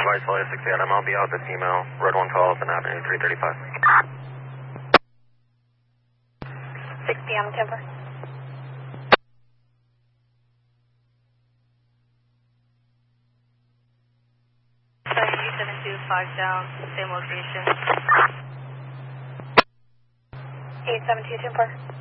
by Soleil 6 Adam. I'll be out this email. Road 1 calls and Avenue 335. 6 p.m. Timber. U725 down, same location. 872 Timber.